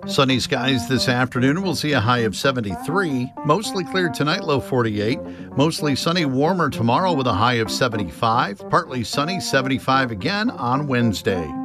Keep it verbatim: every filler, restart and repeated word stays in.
Sunny skies this afternoon. We'll see a high of seventy-three. Mostly clear tonight, low forty-eight. Mostly sunny, warmer tomorrow with a high of seventy-five. Partly sunny, seventy-five again on Wednesday.